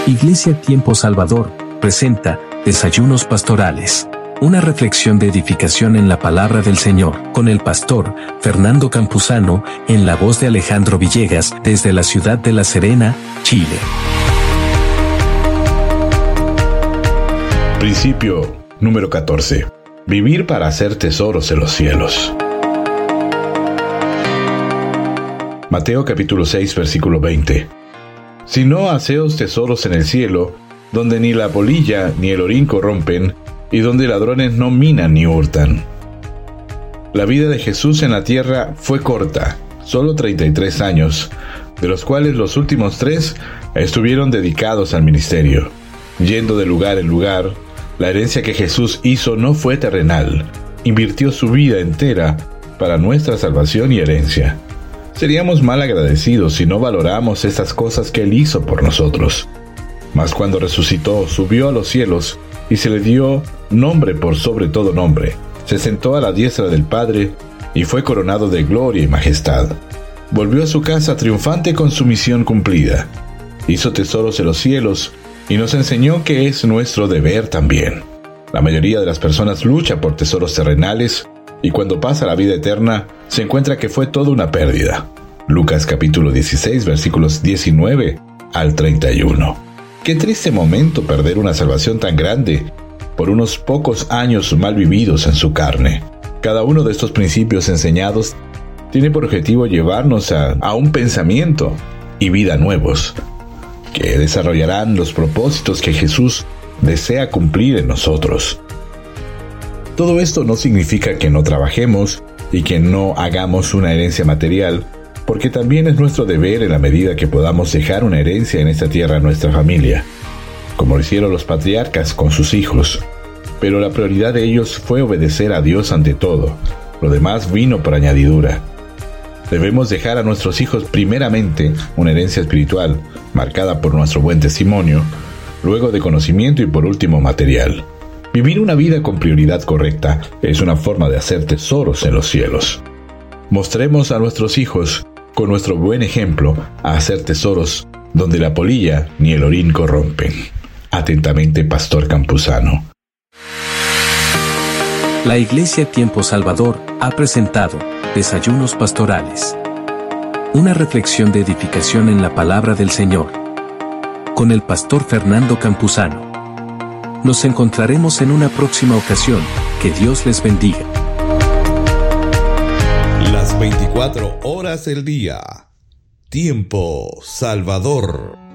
Iglesia Tiempo Salvador presenta Desayunos Pastorales. Una reflexión de edificación en la palabra del Señor, con el pastor Fernando Campuzano, en la voz de Alejandro Villegas, desde la ciudad de La Serena, Chile. Principio número 14. Vivir para hacer tesoros en los cielos. Mateo capítulo 6, versículo 20. Si no haceos tesoros en el cielo, donde ni la polilla ni el orín corrompen, y donde ladrones no minan ni hurtan. La vida de Jesús en la tierra fue corta, solo 33 años, de los cuales los últimos 3 estuvieron dedicados al ministerio. Yendo de lugar en lugar, la herencia que Jesús hizo no fue terrenal, invirtió su vida entera para nuestra salvación y herencia. Seríamos mal agradecidos si no valoramos estas cosas que Él hizo por nosotros. Mas cuando resucitó, subió a los cielos y se le dio nombre por sobre todo nombre. Se sentó a la diestra del Padre y fue coronado de gloria y majestad. Volvió a su casa triunfante con su misión cumplida. Hizo tesoros en los cielos y nos enseñó que es nuestro deber también. La mayoría de las personas lucha por tesoros terrenales y cuando pasa la vida eterna se encuentra que fue toda una pérdida. Lucas capítulo 16 versículos 19 al 31. Qué triste momento perder una salvación tan grande por unos pocos años mal vividos en su carne. Cada uno de estos principios enseñados tiene por objetivo llevarnos a un pensamiento y vida nuevos, que desarrollarán los propósitos que Jesús desea cumplir en nosotros. Todo esto no significa que no trabajemos y que no hagamos una herencia material, porque también es nuestro deber en la medida que podamos dejar una herencia en esta tierra a nuestra familia, como lo hicieron los patriarcas con sus hijos. Pero la prioridad de ellos fue obedecer a Dios ante todo. Lo demás vino por añadidura. Debemos dejar a nuestros hijos primeramente una herencia espiritual, marcada por nuestro buen testimonio, luego de conocimiento y por último material. Vivir una vida con prioridad correcta es una forma de hacer tesoros en los cielos. Mostremos a nuestros hijos, con nuestro buen ejemplo, a hacer tesoros donde la polilla ni el orín corrompen. Atentamente, Pastor Campuzano. La Iglesia Tiempo Salvador ha presentado Desayunos Pastorales. Una reflexión de edificación en la palabra del Señor, con el pastor Fernando Campuzano. Nos encontraremos en una próxima ocasión. Que Dios les bendiga. Las 24 horas del día. Tiempo Salvador.